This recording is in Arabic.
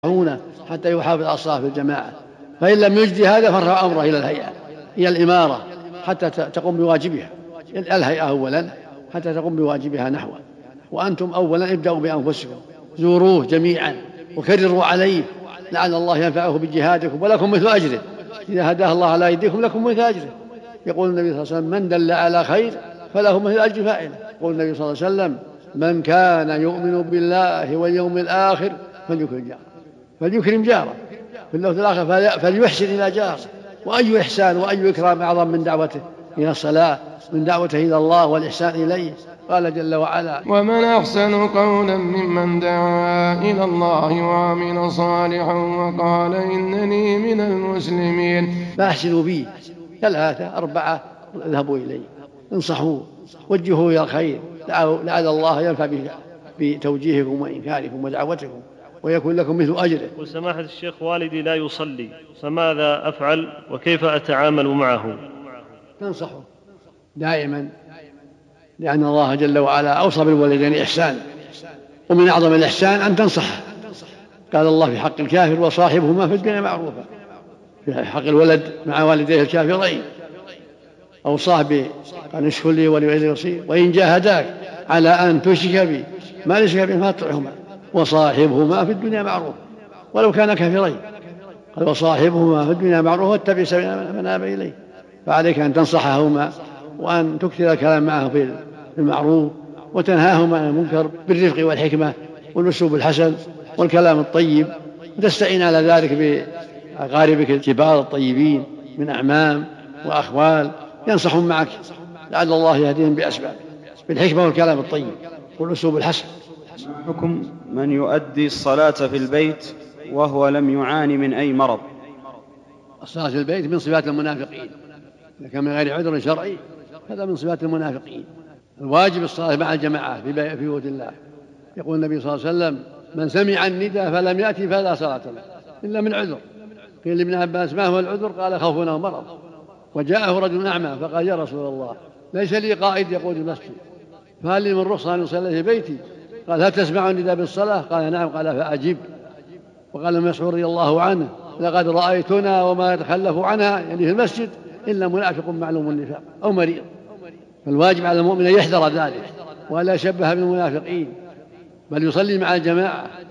حتى يحافظ على الصلاة في الجماعة. فإن لم يجدي هذا فرفع أمره إلى الهيئة، هي الإمارة، حتى تقوم بواجبها. الهيئة أولا حتى تقوم بواجبها نحوه. وأنتم أولا ابدأوا بأنفسكم، زوروه جميعا وكرروا عليه لعل الله ينفعه بجهادكم ولكم مثل أجره. إذا هداه الله على أيديكم لكم مثل أجره. يقول النبي صلى الله عليه وسلم: من دل على خير فله مثل أجر فاعله. يقول النبي صلى الله عليه وسلم: من كان يؤمن بالله واليوم الآخر فليكرم جاره. في اللفظ الآخر: فليحسن إلى جاره. وأي إحسان وأي إكرام أعظم من دعوته إلى الصلاة، من دعوته إلى الله والإحسان إليه. قال جل وعلا: ومن أحسن قولا ممن دعا إلى الله وعمل صالحا وقال إنني من المسلمين. فأحسنوا به 3 4 اذهبوا إليه، انصحوه، وجهوه إلى الخير، لعل الله ينفع بتوجيهكم وإنكاركم ودعوتكم ويكون لكم مثل أجره. وسماحة الشيخ والدي لا يصلي، فماذا أفعل وكيف أتعامل معه؟ تنصحه دائما، لأن الله جل وعلا أوصى بالوالدين إحسان، ومن أعظم الإحسان أن تنصحه. قال الله في حق الكافر: وصاحبهما في الدنيا معروفا. في حق الولد مع والديه الكافرين أوصاه قال: اشكر لي ولوالديك الوصية وإن جاهداك على أن تشرك بي ما ليس لك به فلا تطعهما وصاحبهما في الدنيا معروفا ولو كان كافرين. قال: وصاحبهما في الدنيا معروفا واتبع سبيل من أناب إليه. فعليك أن تنصحهما وأن تكثر الكلام معه في المعروف، وتنهاهما عن المنكر بالرفق والحكمة والأسلوب الحسن والكلام الطيب، وتستعين على ذلك بأقاربك الكبار الطيبين من أعمام وأخوال ينصحون معك لعل الله يهديهم بأسباب بالحكمة والكلام الطيب والأسلوب الحسن. حكم من يؤدي الصلاة في البيت وهو لم يعاني من أي مرض؟ الصلاة في البيت من صفات المنافقين، إذا كان من غير عذر شرعي هذا من صفات المنافقين. الواجب الصلاة مع الجماعة في بيوت الله. يقول النبي صلى الله عليه وسلم: من سمع النداء فلم يأتي فلا صلاة له إلا من عذر. قيل لابن عباس: ما هو العذر؟ قال: خوفنا ومرض. وجاءه رجل أعمى فقال: يا رسول الله، ليس لي قائد يقود المسجد، فهل لي من رخصة أن أصلي في بيتي؟ قال: هل تسمع النداء بالصلاة؟ قال: نعم. قال: فأجب. وقال مسعود رضي الله عنه: لقد رأيتنا وما يتخلف عنها، يعني في المسجد، إلا منافق معلوم النفاق أو مريض. فالواجب على المؤمن أن يحذر ذلك ولا يشبه بالمنافقين، بل يصلي مع الجماعة